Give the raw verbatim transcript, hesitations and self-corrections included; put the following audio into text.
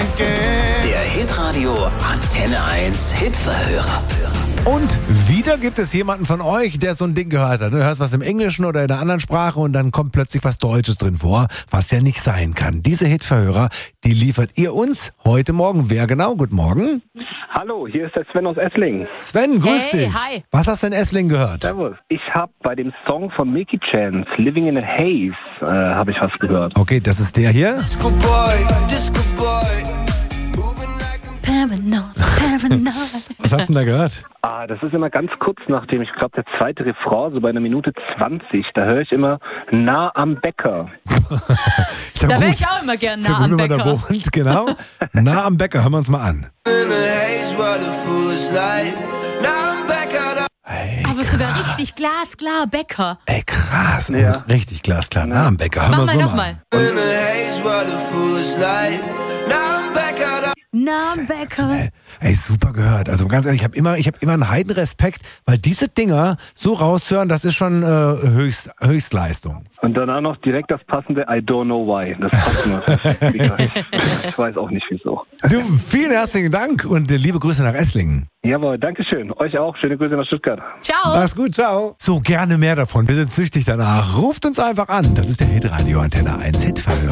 again. Der Hitradio Antenne eins Hitverhörer. Und wieder gibt es jemanden von euch, der so ein Ding gehört hat. Du hörst was im Englischen oder in einer anderen Sprache und dann kommt plötzlich was Deutsches drin vor, was ja nicht sein kann. Diese Hitverhörer, die liefert ihr uns heute Morgen. Wer genau? Guten Morgen. Hallo, hier ist der Sven aus Esslingen. Sven, grüß Hey, dich. hi. Was hast du in Esslingen gehört? Servus. Ich habe bei dem Song von Mickey Chance, Living in a Haze, äh, habe ich was gehört. Okay, das ist der hier. Disco boy, disco boy. Moving like a Paranoid, paranoid. Was hast du denn da gehört? Ah, das ist immer ganz kurz nachdem, ich glaube, der zweite Refrain, so bei einer Minute zwanzig, da höre ich immer nah am Bäcker. Ist ja Da gut. wäre ich auch immer gern Ist ja nah gut, am wenn man da Bäcker. wohnt, genau. Nah am Bäcker, hören wir uns mal an. in a haze, what a foolish life. Now I'm back out. Hey, Aber sogar richtig glasklar Bäcker. ey, krass. Ja. Richtig glasklar. Nah am Bäcker, hören wir Mach uns mal mal nochmal. an. In a haze, what a foolish life. Now I'm back out. Na, Bäcker. Ey, ey, super gehört. Also ganz ehrlich, ich habe immer, ich habe immer einen Heidenrespekt, weil diese Dinger so raushören, das ist schon äh, Höchst, Höchstleistung. Und danach noch direkt das passende I don't know why. Das passt immer. Ich weiß auch nicht wieso. Du, vielen herzlichen Dank und äh, liebe Grüße nach Esslingen. Jawohl, Dankeschön. Euch auch. Schöne Grüße nach Stuttgart. Ciao. Mach's gut, ciao. So, gerne mehr davon. Wir sind süchtig danach. Ruft uns einfach an. Das ist der Hitradio Antenne eins Hitverhörer.